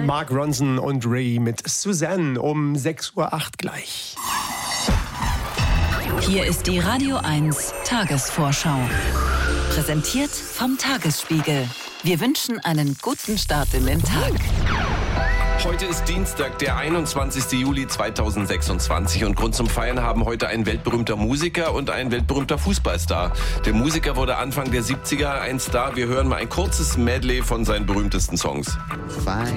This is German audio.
Mark Ronson und Ray mit Suzanne um 6.08 Uhr gleich. Hier ist die Radio 1 Tagesvorschau. Präsentiert vom Tagesspiegel. Wir wünschen einen guten Start in den Tag. Heute ist Dienstag, der 21. Juli 2026 und Grund zum Feiern haben heute ein weltberühmter Musiker und ein weltberühmter Fußballstar. Der Musiker wurde Anfang der 70er ein Star. Wir hören mal ein kurzes Medley von seinen berühmtesten Songs. Fine